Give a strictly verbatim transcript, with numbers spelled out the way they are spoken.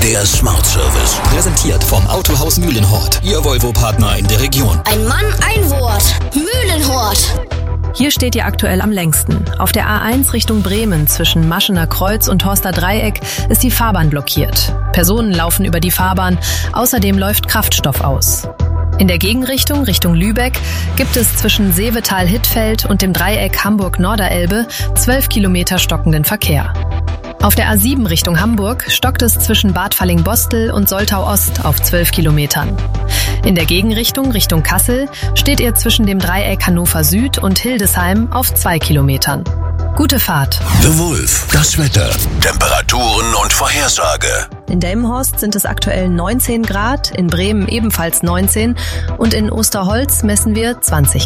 Der Smart Service. Präsentiert vom Autohaus Mühlenhort. Ihr Volvo-Partner in der Region. Ein Mann, ein Wort. Mühlenhort. Hier steht ihr aktuell am längsten. Auf der A eins Richtung Bremen zwischen Maschener Kreuz und Horster Dreieck ist die Fahrbahn blockiert. Personen laufen über die Fahrbahn. Außerdem läuft Kraftstoff aus. In der Gegenrichtung, Richtung Lübeck, gibt es zwischen Seevetal-Hittfeld und dem Dreieck Hamburg-Norderelbe zwölf Kilometer stockenden Verkehr. Auf der A sieben Richtung Hamburg stockt es zwischen Bad Falling-Bostel und Soltau-Ost auf zwölf Kilometern. In der Gegenrichtung, Richtung Kassel, steht ihr zwischen dem Dreieck Hannover Süd und Hildesheim auf zwei Kilometern. Gute Fahrt. The Wolf. Das Wetter, Temperaturen und Vorhersage. In Delmenhorst sind es aktuell neunzehn Grad, in Bremen ebenfalls neunzehn und in Osterholz messen wir zwanzig.